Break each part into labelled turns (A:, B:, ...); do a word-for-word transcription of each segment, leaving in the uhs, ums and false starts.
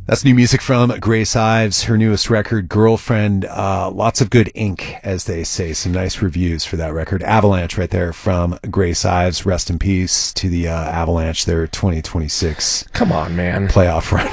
A: That's new music from Grace Ives, her newest record, Girlfriend. Uh, lots of good ink, as they say. Some nice reviews for that record. Avalanche right there from Grace Ives. Rest in peace to the uh, Avalanche, their twenty twenty-six
B: Come on, man.
A: playoff run.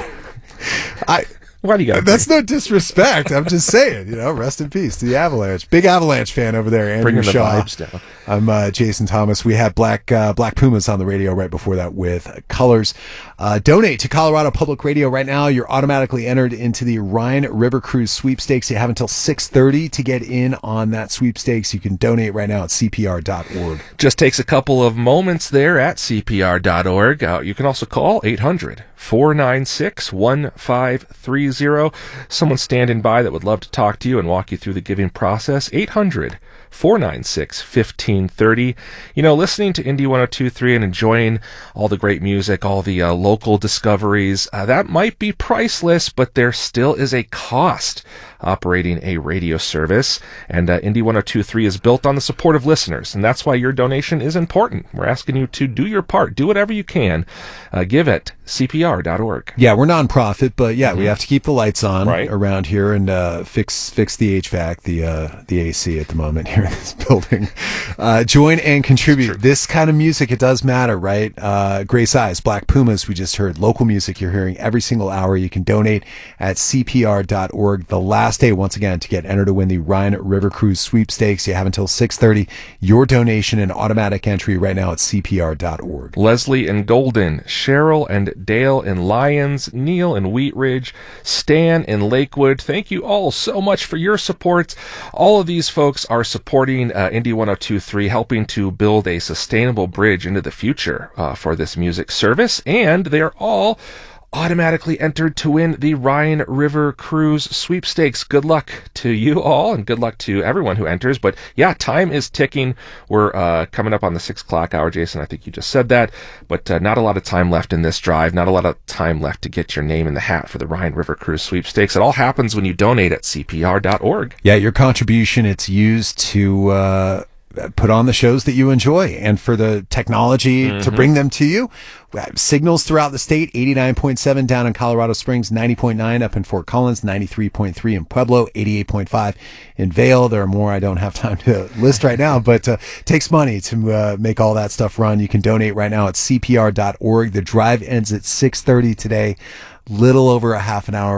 A: I...
B: Why do you got?
A: That's no disrespect. I'm just saying, you know, rest in peace to the Avalanche. Big Avalanche fan over there, Andrew
B: Bringing the
A: Shaw.
B: vibes down.
A: I'm uh, Jason Thomas. We had Black uh, Black Pumas on the radio right before that with Colors. Uh, donate to Colorado Public Radio right now. You're automatically entered into the Rhine River Cruise sweepstakes. You have until six thirty to get in on that sweepstakes. You can donate right now at C P R dot org.
B: Just takes a couple of moments there at C P R dot org. Uh, you can also call eight hundred, four nine six, one five three zero. Someone standing by that would love to talk to you and walk you through the giving process. eight hundred, four nine six, one five three zero. You know, listening to Indie one oh two point three and enjoying all the great music, all the uh, local discoveries, uh, that might be priceless, but there still is a cost operating a radio service. And uh, Indie one oh two point three is built on the support of listeners, and that's why your donation is important. We're asking you to do your part. Do whatever you can. Uh, give at C P R dot org.
A: Yeah, we're nonprofit, but yeah,
B: Mm-hmm.
A: we have to keep the lights on
B: Right.
A: around here and uh, fix fix the H V A C, the uh, the A C at the moment here in this building. Uh, join and contribute. This kind of music, it does matter, right? Uh, Grace Ives, Black Pumas, we just heard. Local music you're hearing every single hour. You can donate at C P R dot org. The last day, once again, to get entered to win the Rhine River Cruise sweepstakes. You have until six thirty. Your donation and automatic entry right now at C P R dot org.
B: Leslie in Golden, Cheryl and Dale in Lyons, Neil in Wheat Ridge, Stan in Lakewood. Thank you all so much for your support. All of these folks are supporting uh, Indie one oh two point three, helping to build a sustainable bridge into the future uh, for this music service, and they are all automatically entered to win the Rhine River Cruise sweepstakes. Good luck to you all, and good luck to everyone who enters. But yeah, time is ticking. We're uh, coming up on the six o'clock hour, Jason. I think you just said that. But uh, not a lot of time left in this drive. Not a lot of time left to get your name in the hat for the Rhine River Cruise sweepstakes. It all happens when you donate at C P R dot org.
A: Yeah, your contribution, it's used to uh, put on the shows that you enjoy and for the technology mm-hmm. to bring them to you. We have signals throughout the state, eighty-nine point seven down in Colorado Springs, ninety point nine up in Fort Collins, ninety-three point three in Pueblo, eighty-eight point five in Vail. There are more I don't have time to list right now, but uh, it takes money to uh, make all that stuff run. You can donate right now at C P R dot org. The drive ends at six thirty today, little over a half an hour